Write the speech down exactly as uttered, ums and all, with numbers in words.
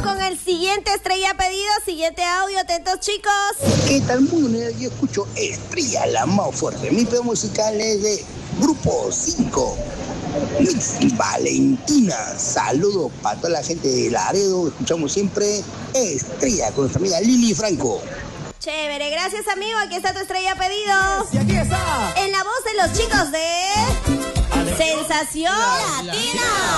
con el siguiente estrella pedido, siguiente audio, atentos chicos. ¿Qué tal mundo? Yo escucho Estrella, la más fuerte. Mi pedo musical es de Grupo cinco. Mix Valentina. Saludos para toda la gente de Laredo. Escuchamos siempre Estrella con nuestra amiga Lili Franco. Chévere, gracias amigo, aquí está tu estrella pedido. Y aquí está. En la voz de los chicos de Sensación Latina.